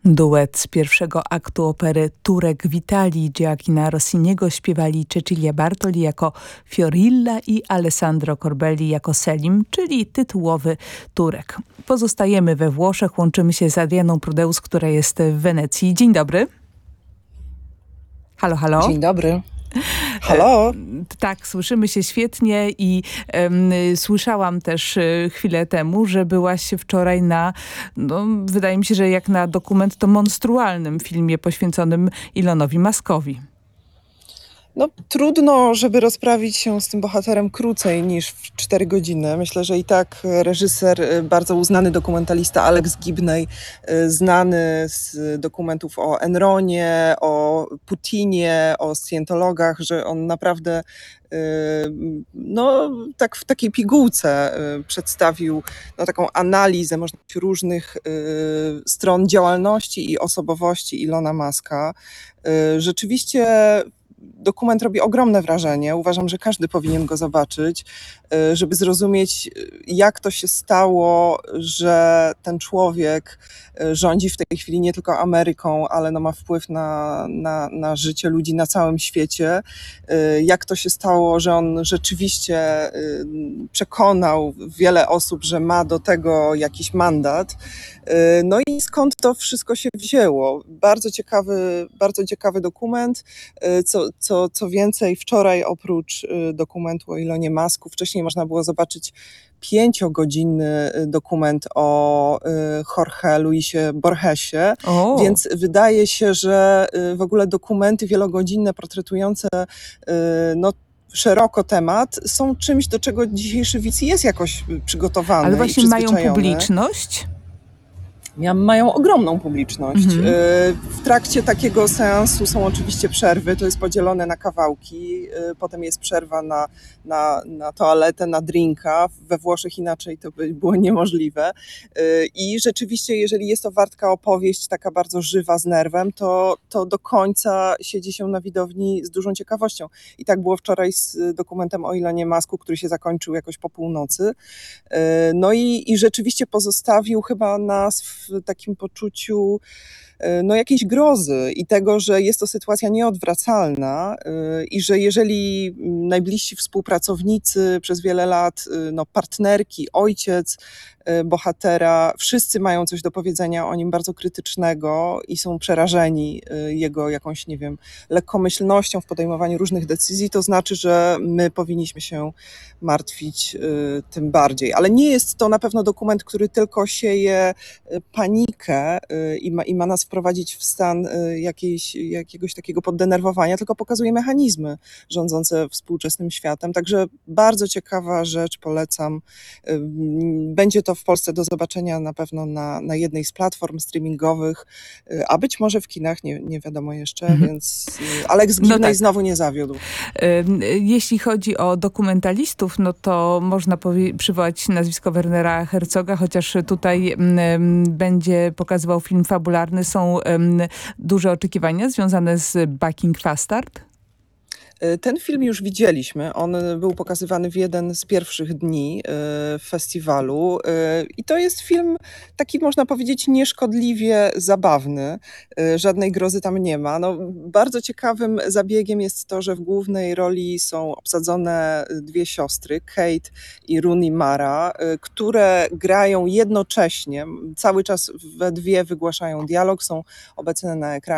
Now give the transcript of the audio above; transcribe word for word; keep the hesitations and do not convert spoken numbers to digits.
Duet z pierwszego aktu opery Turek w Italii Gioachina Rossiniego śpiewali Cecilia Bartoli jako Fiorilla i Alessandro Corbelli jako Selim, czyli tytułowy Turek. Pozostajemy we Włoszech, łączymy się z Adrianą Prudeus, która jest w Wenecji. Dzień dobry. Halo, halo. Dzień dobry. Halo? E, tak, słyszymy się świetnie i em, słyszałam też e, chwilę temu, że byłaś wczoraj na, no, wydaje mi się, że jak na dokument to monstrualnym filmie poświęconym Elonowi Muskowi. No trudno, żeby rozprawić się z tym bohaterem krócej niż w cztery godziny. Myślę, że i tak reżyser, bardzo uznany dokumentalista Alex Gibney, znany z dokumentów o Enronie, o Putinie, o scjentologach, że on naprawdę no tak w takiej pigułce przedstawił no, taką analizę można powiedzieć, różnych stron działalności i osobowości Elona Muska. Rzeczywiście dokument robi ogromne wrażenie. Uważam, że każdy powinien go zobaczyć, żeby zrozumieć, jak to się stało, że ten człowiek rządzi w tej chwili nie tylko Ameryką, ale no ma wpływ na, na, na życie ludzi na całym świecie. Jak to się stało, że on rzeczywiście przekonał wiele osób, że ma do tego jakiś mandat. No i skąd to wszystko się wzięło? Bardzo ciekawy, bardzo ciekawy dokument. Co, co, co więcej, wczoraj oprócz dokumentu o Elonie Musku, wcześniej można było zobaczyć pięciogodzinny dokument o Jorge Luisie Borgesie, O. więc wydaje się, że w ogóle dokumenty wielogodzinne portretujące no, szeroko temat są czymś, do czego dzisiejszy widz jest jakoś przygotowany. Ale i właśnie mają przyzwyczajony. publiczność? Mają ogromną publiczność. Mhm. W trakcie takiego seansu są oczywiście przerwy, to jest podzielone na kawałki, potem jest przerwa na, na, na toaletę, na drinka. We Włoszech inaczej to by było niemożliwe. I rzeczywiście, jeżeli jest to wartka opowieść, taka bardzo żywa, z nerwem, to, to do końca siedzi się na widowni z dużą ciekawością. I tak było wczoraj z dokumentem o Elonie Musku, który się zakończył jakoś po północy. No i, i rzeczywiście pozostawił chyba nas w w takim poczuciu no, jakiejś grozy i tego, że jest to sytuacja nieodwracalna i że jeżeli najbliżsi współpracownicy przez wiele lat, no, partnerki, ojciec bohatera, wszyscy mają coś do powiedzenia o nim bardzo krytycznego i są przerażeni jego jakąś, nie wiem, lekkomyślnością w podejmowaniu różnych decyzji, to znaczy, że my powinniśmy się martwić tym bardziej. Ale nie jest to na pewno dokument, który tylko sieje panikę i ma, i ma nas wprowadzić w stan jakiejś, jakiegoś takiego poddenerwowania, tylko pokazuje mechanizmy rządzące współczesnym światem. Także bardzo ciekawa rzecz, polecam. Będzie to w Polsce do zobaczenia na pewno na, na jednej z platform streamingowych, a być może w kinach, nie, nie wiadomo jeszcze, mhm. więc Alex Gibney no tak. znowu nie zawiódł. Jeśli chodzi o dokumentalistów, no to można powie- przywołać nazwisko Wernera Herzoga, chociaż tutaj m, będzie pokazywał film fabularny. Są m, duże oczekiwania związane z Bucking Fastard? Ten film już widzieliśmy. On był pokazywany w jeden z pierwszych dni festiwalu i to jest film taki, można powiedzieć, nieszkodliwie zabawny. Żadnej grozy tam nie ma. No, bardzo ciekawym zabiegiem jest to, że w głównej roli są obsadzone dwie siostry, Kate i Rooney Mara, które grają jednocześnie. Cały czas we dwie wygłaszają dialog, są obecne na ekranie.